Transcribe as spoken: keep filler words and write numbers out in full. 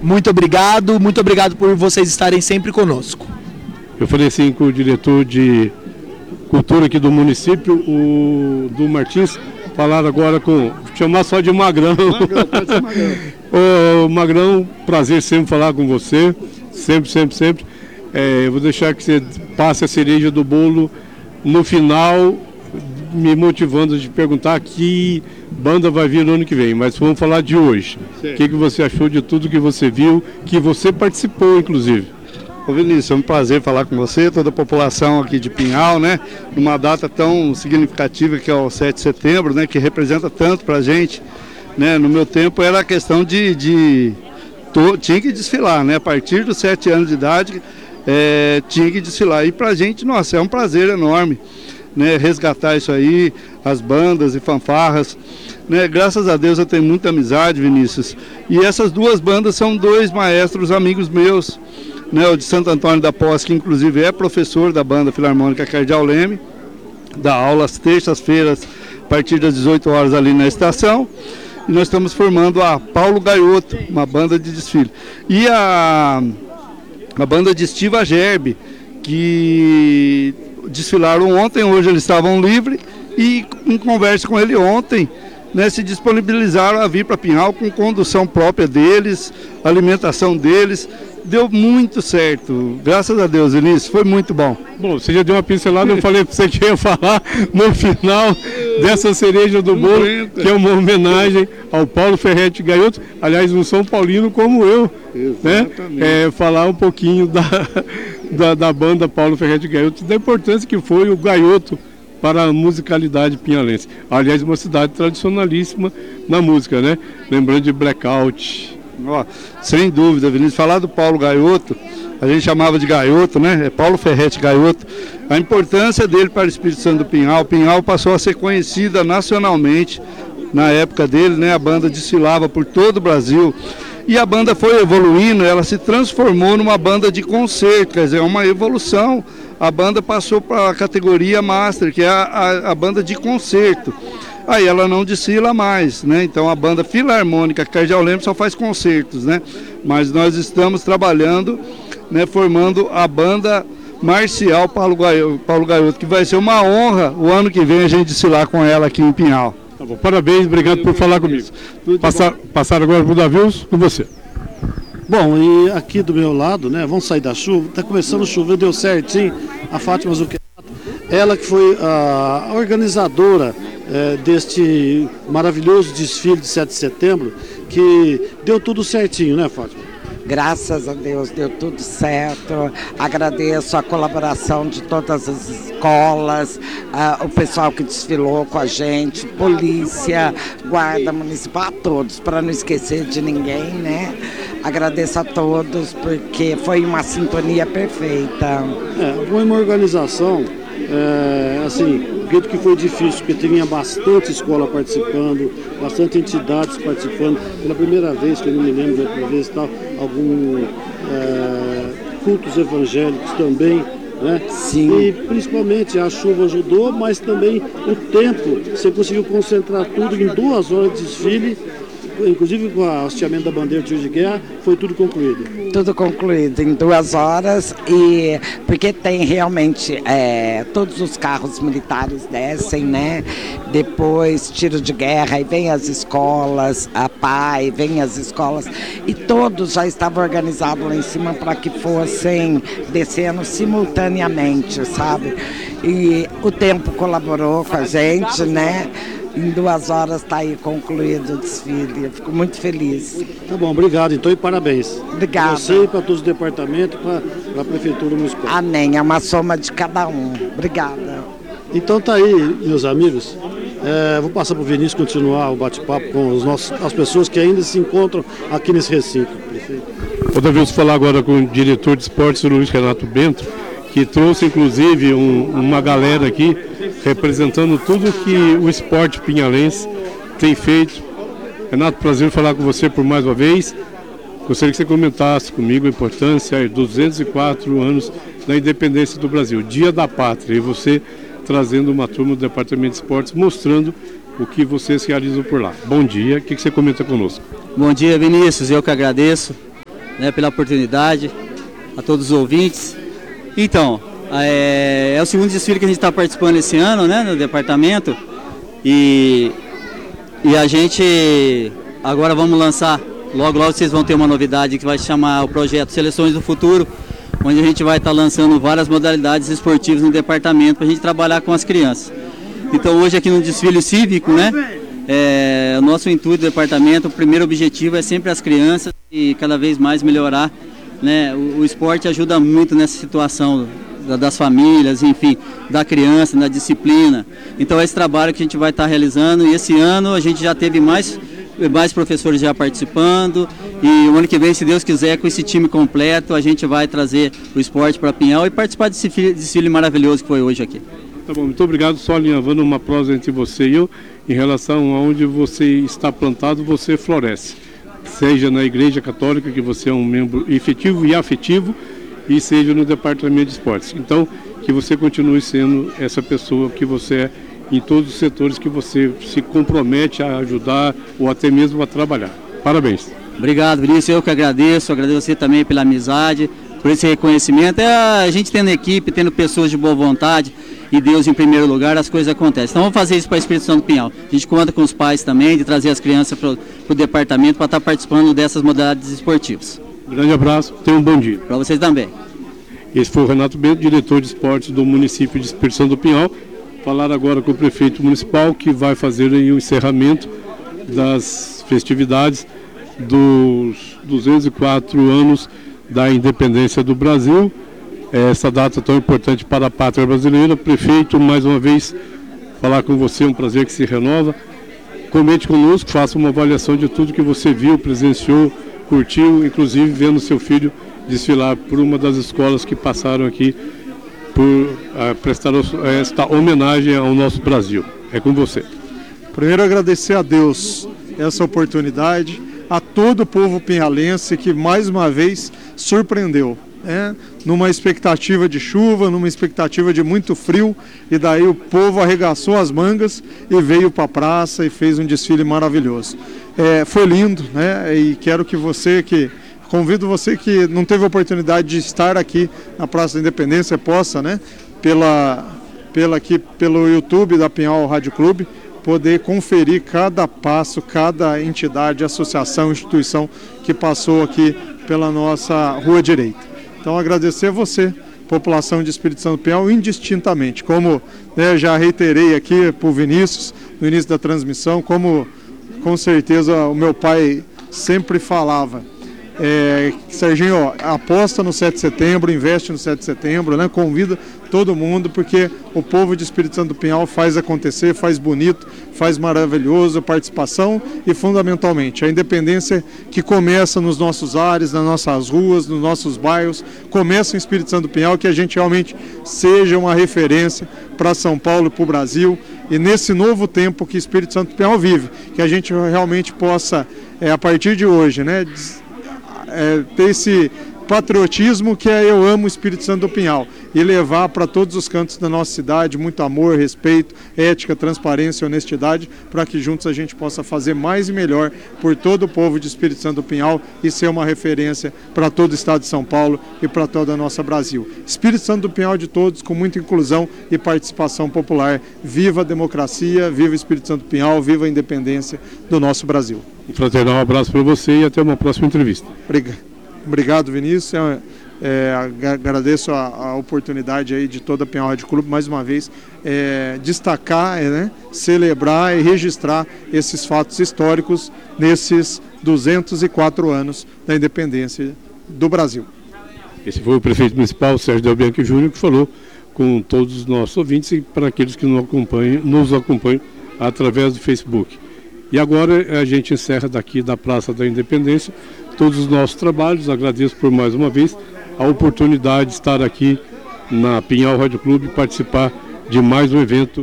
muito obrigado, muito obrigado por vocês estarem sempre conosco. Eu falei assim com o diretor de cultura aqui do município, o do Martins, falaram agora com, chamar só de Magrão. Magrão, pode ser Magrão. Ô, Magrão, prazer sempre falar com você, sempre, sempre, sempre. É, eu vou deixar que você passe a cereja do bolo no final, me motivando a te perguntar que banda vai vir no ano que vem, mas vamos falar de hoje. O que, que você achou de tudo que você viu, que você participou, inclusive? Ô Vinícius, é um prazer falar com você, toda a população aqui de Pinhal, né? Numa data tão significativa que é o sete de setembro, né? Que representa tanto pra gente, né? No meu tempo era a questão de... de to, tinha que desfilar, né? A partir dos sete anos de idade, é, tinha que desfilar. E pra gente, nossa, é um prazer enorme, né? Resgatar isso aí, as bandas e fanfarras, né? Graças a Deus eu tenho muita amizade, Vinícius. E essas duas bandas são dois maestros amigos meus, né, o de Santo Antônio da Posse, que inclusive é professor da banda Filarmônica Cardeal Leme, dá aulas terças-feiras a partir das dezoito horas ali na estação, e nós estamos formando a Paulo Gaioto, uma banda de desfile, e a, a banda de Estiva Gerbe, que desfilaram ontem, hoje eles estavam livres, e em conversa com ele ontem, né, se disponibilizaram a vir para Pinhal com condução própria deles, alimentação deles. Deu muito certo, graças a Deus, Vinícius, foi muito bom. Bom, você já deu uma pincelada, eu falei para você que ia falar no final dessa cereja do bolo, que é uma homenagem ao Paulo Ferretti Gaioto, aliás, um São Paulino como eu, né? É, falar um pouquinho da, da, da banda Paulo Ferretti Gaioto, da importância que foi o Gaioto para a musicalidade pinhalense. Aliás, uma cidade tradicionalíssima na música, né? Lembrando de Blackout. Ó, sem dúvida, Vinícius, falar do Paulo Gaioto, a gente chamava de Gaioto, né? É Paulo Ferretti Gaioto. A importância dele para o Espírito Santo do Pinhal. Pinhal passou a ser conhecida nacionalmente na época dele, né? A banda desfilava por todo o Brasil. E a banda foi evoluindo, ela se transformou numa banda de concerto, quer dizer, uma evolução. A banda passou para a categoria Master, que é a, a, a banda de concerto. Aí ela não desfila mais, né? Então a banda Filarmônica Cardeal Leme só faz concertos, né? Mas nós estamos trabalhando, né, formando a banda marcial Paulo Gaioto, Paulo Gaioto, que vai ser uma honra o ano que vem a gente desfilar com ela aqui em Pinhal. Tá bom, parabéns, obrigado por falar comigo. Passar, passar agora para o Davi, com você. Bom, e aqui do meu lado, né, vamos sair da chuva, está começando a chover, deu certinho, a Fátima Zucchero, ela que foi a organizadora é, deste maravilhoso desfile de sete de setembro, que deu tudo certinho, né, Fátima? Graças a Deus deu tudo certo, agradeço a colaboração de todas as escolas, uh, o pessoal que desfilou com a gente, polícia, guarda municipal, a todos, para não esquecer de ninguém, né? Agradeço a todos porque foi uma sintonia perfeita. É, foi uma organização, é, assim, acredito que foi difícil, porque tinha bastante escola participando, bastante entidades participando. Pela primeira vez, que eu não me lembro da outra vez, tal, alguns é, cultos evangélicos também, né? Sim. E principalmente a chuva ajudou, mas também o tempo, você conseguiu concentrar tudo em duas horas de desfile, inclusive com o hasteamento da bandeira de tiro de guerra, foi tudo concluído. Tudo concluído em duas horas, e porque tem realmente é, todos os carros militares descem, né? Depois tiro de guerra, e vem as escolas, a P A I, vem as escolas, e todos já estavam organizados lá em cima para que fossem descendo simultaneamente, sabe? E o tempo colaborou com a gente, né? Em duas horas está aí concluído o desfile. Eu fico muito feliz. Tá bom, obrigado então e parabéns. Obrigada. Para você e para todos os departamentos, para a Prefeitura Municipal. Amém, é uma soma de cada um. Obrigada. Então tá aí, meus amigos. É, vou passar para o Vinícius continuar o bate-papo com os nossos, as pessoas que ainda se encontram aqui nesse recinto. Prefeito. Vou talvez falar agora com o diretor de esportes, o Luiz Renato Bento, que trouxe inclusive um, uma galera aqui representando tudo que o esporte pinhalense tem feito. Renato, prazer falar com você por mais uma vez. Gostaria que você comentasse comigo a importância de duzentos e quatro anos da independência do Brasil, Dia da Pátria, e você trazendo uma turma do Departamento de Esportes, mostrando o que vocês realizam por lá. Bom dia, o que você comenta conosco? Bom dia, Vinícius, eu que agradeço. né, pela oportunidade, a todos os ouvintes. Então, é, é o segundo desfile que a gente está participando esse ano, né, no departamento, e, e a gente agora vamos lançar, logo logo vocês vão ter uma novidade que vai se chamar o projeto Seleções do Futuro, onde a gente vai estar tá lançando várias modalidades esportivas no departamento para a gente trabalhar com as crianças. Então hoje aqui no desfile cívico, né, é, o nosso intuito do departamento, o primeiro objetivo é sempre as crianças e cada vez mais melhorar, né, o, o esporte ajuda muito nessa situação da, das famílias, enfim, da criança, na disciplina. Então é esse trabalho que a gente vai estar tá realizando, e esse ano a gente já teve mais, mais professores já participando, e o ano que vem, se Deus quiser, com esse time completo, a gente vai trazer o esporte para Pinhal e participar desse desfile, desfile maravilhoso que foi hoje aqui. Tá bom, muito obrigado. Só alinhavando uma prosa entre você e eu, em relação a onde você está plantado, você floresce. Seja na Igreja Católica, que você é um membro efetivo e afetivo, e seja no Departamento de Esportes. Então, que você continue sendo essa pessoa que você é em todos os setores que você se compromete a ajudar ou até mesmo a trabalhar. Parabéns. Obrigado, Vinícius. Eu que agradeço. Agradeço você também pela amizade, por esse reconhecimento. É a gente tendo equipe, tendo pessoas de boa vontade e Deus em primeiro lugar, as coisas acontecem. Então vamos fazer isso para a Espírito Santo do Pinhal. A gente conta com os pais também, de trazer as crianças para o departamento para estar participando dessas modalidades esportivas. Um grande abraço, tenha um bom dia. Para vocês também. Esse foi o Renato Bento, diretor de esportes do município de Espírito Santo do Pinhal. Falar agora com o prefeito municipal, que vai fazer aí o encerramento das festividades dos duzentos e quatro anos da independência do Brasil. Essa data tão importante para a pátria brasileira. Prefeito, mais uma vez, falar com você, é um prazer que se renova. Comente conosco, faça uma avaliação de tudo que você viu, presenciou, curtiu, inclusive vendo seu filho desfilar por uma das escolas que passaram aqui por uh, prestar esta homenagem ao nosso Brasil. É com você. Primeiro agradecer a Deus essa oportunidade, a todo o povo pinhalense que mais uma vez surpreendeu, né? Numa expectativa de chuva, numa expectativa de muito frio, e daí o povo arregaçou as mangas e veio para a praça e fez um desfile maravilhoso. É, foi lindo, né? E quero que você que Convido você que não teve a oportunidade de estar aqui na Praça da Independência, possa, né, pela, pela aqui, pelo YouTube da Pinhal Rádio Clube, poder conferir cada passo, cada entidade, associação, instituição que passou aqui pela nossa rua direita. Então agradecer a você, população de Espírito Santo do Pinhal, indistintamente, como, né, já reiterei aqui para o Vinícius no início da transmissão, como com certeza o meu pai sempre falava. É, Serginho, ó, aposta no sete de setembro, investe no sete de setembro, né? Convida todo mundo, porque o povo de Espírito Santo do Pinhal faz acontecer, faz bonito, faz maravilhoso a participação e fundamentalmente a independência que começa nos nossos ares, nas nossas ruas, nos nossos bairros, começa em Espírito Santo do Pinhal, que a gente realmente seja uma referência para São Paulo e para o Brasil, e nesse novo tempo que Espírito Santo do Pinhal vive, que a gente realmente possa, é, a partir de hoje, né, É, ter esse patriotismo que é eu amo o Espírito Santo do Pinhal e levar para todos os cantos da nossa cidade muito amor, respeito, ética, transparência e honestidade, para que juntos a gente possa fazer mais e melhor por todo o povo de Espírito Santo do Pinhal e ser uma referência para todo o estado de São Paulo e para toda a nossa Brasil. Espírito Santo do Pinhal de todos, com muita inclusão e participação popular. Viva a democracia, viva o Espírito Santo do Pinhal, viva a independência do nosso Brasil. Um fraternal abraço para você e até uma próxima entrevista. Obrigado, Vinícius. É, é, agradeço a, a oportunidade aí de toda a Pinhal Rádio Clube, mais uma vez, é, destacar, é, né, celebrar e registrar esses fatos históricos nesses duzentos e quatro anos da independência do Brasil. Esse foi o prefeito municipal, Sérgio Del Bianchi Júnior, que falou com todos os nossos ouvintes e para aqueles que nos acompanham, nos acompanham através do Facebook. E agora a gente encerra daqui da Praça da Independência todos os nossos trabalhos. Agradeço por mais uma vez a oportunidade de estar aqui na Pinhal Rádio Clube e participar de mais um evento